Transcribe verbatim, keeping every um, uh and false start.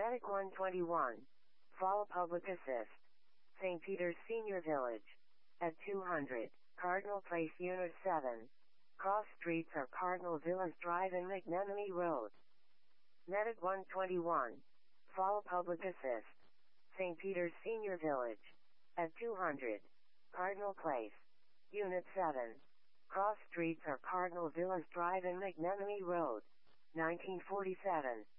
Medic one twenty-one. Fall Public Assist. Saint Peter's Senior Village. At two hundred. Cardinal Place Unit seven. Cross streets are Cardinal Villas Drive and McNenemy Road. Medic one twenty-one. Fall Public Assist. Saint Peter's Senior Village. At two hundred. Cardinal Place. Unit seven. Cross streets are Cardinal Villas Drive and McNenemy Road. nineteen forty-seven.